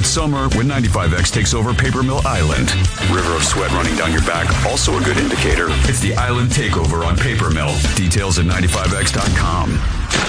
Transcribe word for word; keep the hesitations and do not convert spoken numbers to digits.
it's summer when ninety-five X takes over Paper Mill Island. River of sweat running down your back, also a good indicator. It's the Island Takeover on Paper Mill. Details at ninety-five X dot com.